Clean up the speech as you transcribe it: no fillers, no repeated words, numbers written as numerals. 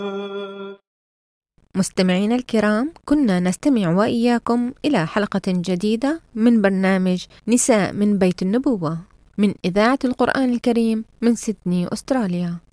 مستمعينا الكرام، كنا نستمع وإياكم إلى حلقة جديدة من برنامج نساء من بيت النبوة من إذاعة القرآن الكريم من سيدني، أستراليا.